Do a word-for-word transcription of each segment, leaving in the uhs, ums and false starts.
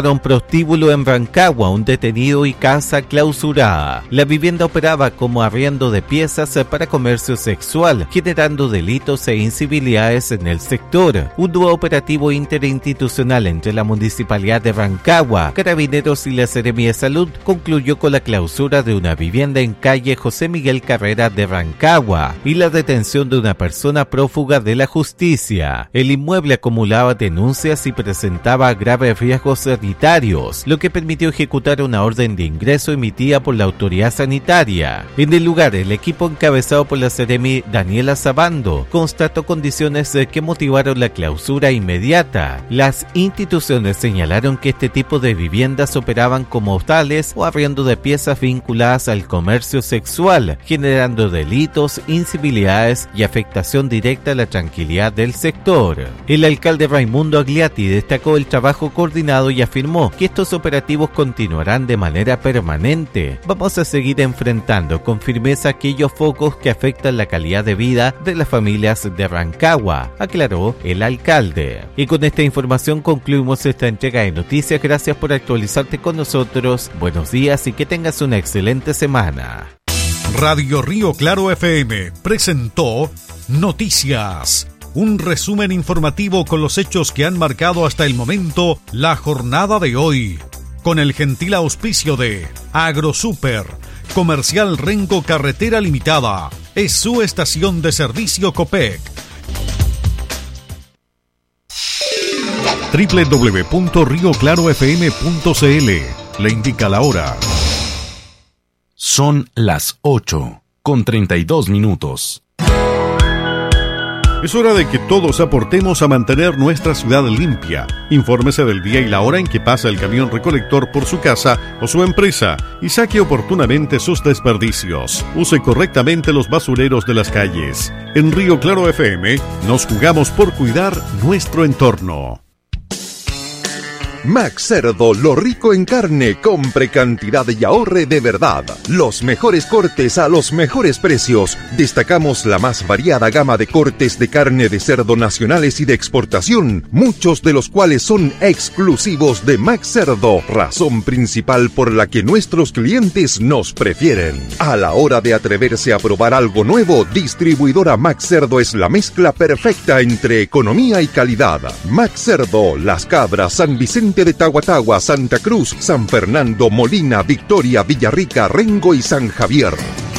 Un prostíbulo en Rancagua, un detenido y casa clausurada. La vivienda operaba como arriendo de piezas para comercio sexual, generando delitos e incivilidades en el sector. Un nuevo operativo interinstitucional entre la Municipalidad de Rancagua, Carabineros y la Seremía de Salud concluyó con la clausura de una vivienda en calle José Miguel Carrera de Rancagua y la detención de una persona prófuga de la justicia. El inmueble acumulaba denuncias y presentaba graves riesgos sanitarios, lo que permitió ejecutar una orden de ingreso emitida por la autoridad sanitaria. En el lugar, el equipo encabezado por la Seremi Daniela Sabando constató condiciones que motivaron la clausura inmediata. Las instituciones señalaron que este tipo de viviendas operaban como hostales o arriendo de piezas vinculadas al comercio sexual, generando delitos, incivilidades y afectación directa a la tranquilidad del sector. El alcalde Raimundo Agliati destacó el trabajo coordinado y afirmó que estos operativos continuarán de manera permanente. Vamos a seguir enfrentando con firmeza aquellos focos que afectan la calidad de vida de las familias de Rancagua, aclaró el alcalde. Y con esta información concluimos esta entrega de noticias. Gracias por actualizarte con nosotros. Buenos días y que tengas una excelente semana. Radio Río Claro F M presentó Noticias. Un resumen informativo con los hechos que han marcado hasta el momento la jornada de hoy. Con el gentil auspicio de AgroSuper, Comercial Renco Carretera Limitada, es su estación de servicio Copec. doble u doble u doble u punto río claro f m punto c l le indica la hora. Son las ocho con treinta y dos minutos. Es hora de que todos aportemos a mantener nuestra ciudad limpia. Infórmese del día y la hora en que pasa el camión recolector por su casa o su empresa y saque oportunamente sus desperdicios. Use correctamente los basureros de las calles. En Río Claro F M nos jugamos por cuidar nuestro entorno. Max Cerdo, lo rico en carne, compre cantidad y ahorre de verdad. Los mejores cortes a los mejores precios. Destacamos la más variada gama de cortes de carne de cerdo nacionales y de exportación, muchos de los cuales son exclusivos de Max Cerdo, razón principal por la que nuestros clientes nos prefieren. A la hora de atreverse a probar algo nuevo, distribuidora Max Cerdo es la mezcla perfecta entre economía y calidad. Max Cerdo, Las Cabras, San Vicente de Tahuatahua, Santa Cruz, San Fernando, Molina, Victoria, Villarrica, Rengo y San Javier.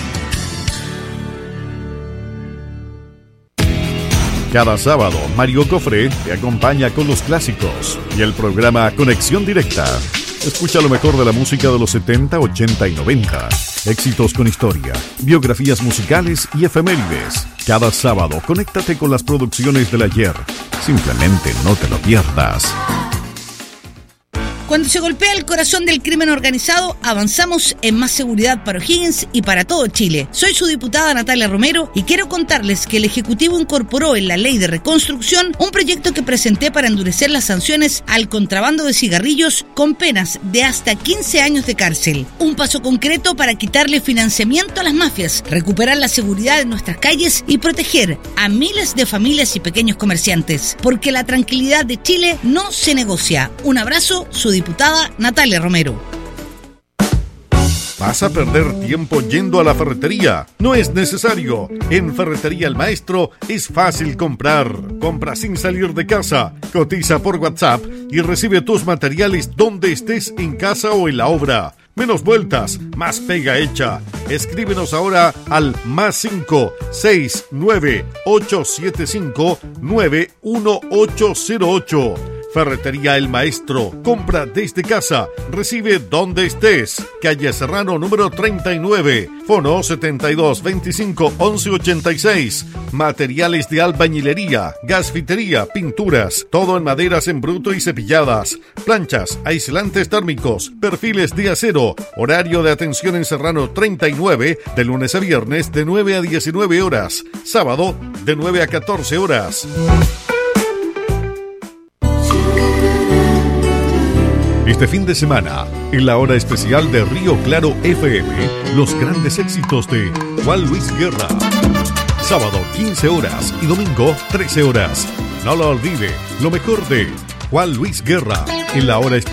Cada sábado, Mario Cofré te acompaña con los clásicos y el programa Conexión Directa. Escucha lo mejor de la música de los setenta, ochenta y noventa. Éxitos con historia, biografías musicales y efemérides. Cada sábado, conéctate con las producciones del ayer. Simplemente no te lo pierdas. Cuando se golpea el corazón del crimen organizado, avanzamos en más seguridad para O'Higgins y para todo Chile. Soy su diputada Natalia Romero y quiero contarles que el Ejecutivo incorporó en la Ley de Reconstrucción un proyecto que presenté para endurecer las sanciones al contrabando de cigarrillos con penas de hasta quince años de cárcel. Un paso concreto para quitarle financiamiento a las mafias, recuperar la seguridad en nuestras calles y proteger a miles de familias y pequeños comerciantes. Porque la tranquilidad de Chile no se negocia. Un abrazo, su diputada diputada Natalia Romero. ¿Vas a perder tiempo yendo a la ferretería? No es necesario. En Ferretería El Maestro es fácil comprar. Compra sin salir de casa. Cotiza por WhatsApp y recibe tus materiales donde estés, en casa o en la obra. Menos vueltas, más pega hecha. Escríbenos ahora al más cinco seis nueve ocho siete cinco nueve uno ocho cero ocho. Ferretería El Maestro. Compra desde casa. Recibe donde estés. Calle Serrano número treinta y nueve. Fono setenta y dos veinticinco once ochenta y seis. Materiales de albañilería, gasfitería, pinturas. Todo en maderas en bruto y cepilladas. Planchas, aislantes térmicos, perfiles de acero. Horario de atención en Serrano treinta y nueve. De lunes a viernes de nueve a diecinueve horas. Sábado de nueve a catorce horas. Este fin de semana, en la hora especial de Río Claro F M, los grandes éxitos de Juan Luis Guerra. Sábado quince horas y domingo trece horas. No lo olvide, lo mejor de Juan Luis Guerra en la hora especial.